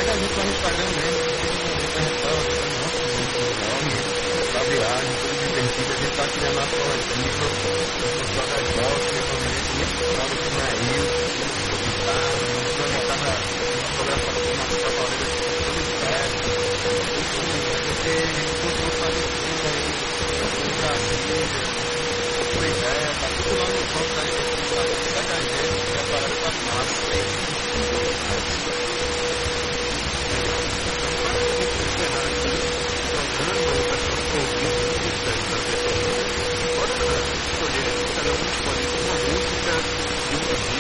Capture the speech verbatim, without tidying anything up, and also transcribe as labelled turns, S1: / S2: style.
S1: segue a gente lá no Instagram mesmo, a gente tá nossa, pra viagem, tudo divertido, a gente tá criando a coletiva, o pessoal das voltas, muito legal, que não é isso, guitarra,